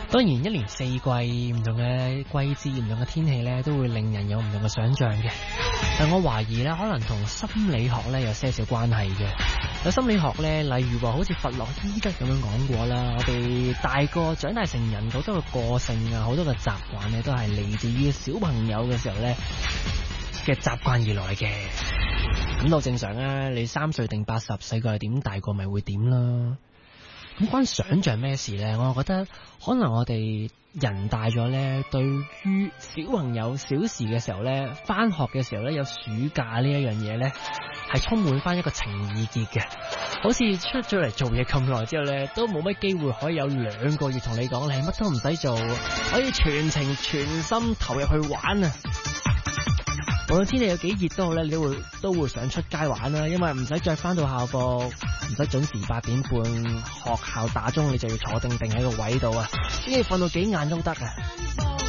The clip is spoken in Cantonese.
當然一年四季唔同嘅季節唔同嘅天氣咧，都會令人有唔同嘅想像嘅。但我懷疑咧，可能同心理學咧有些少關係嘅。有心理學咧，例如話好似弗洛伊德咁樣講過啦，我哋大個長大成人好多嘅個性啊，好多嘅習慣咧，都係嚟自於小朋友嘅時候咧嘅習慣而來嘅。咁到正常啊，你3歲定80，細個係點，大個咪會點啦。咁關想像咩事呢？我覺得可能我哋人大咗呢，對於小朋友小時嘅時候呢，返學嘅時候呢，有暑假呢一樣嘢呢，係充滿翻一個情意結嘅。好似出咗嚟做嘢咁耐之後呢，都冇乜機會可以有2個月同你講，你乜都唔使做，可以全情全心投入去玩啊！無論天氣有幾熱都好咧，你都會想出街玩啦，因為唔使着翻到校服，唔使準時8點半學校打鐘，你就要坐定定喺個位度啊，只要瞓到幾晏都得啊！